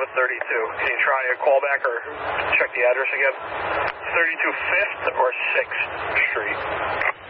of 32. Can you try a callback or check the address again? 32 5th or 6th Street?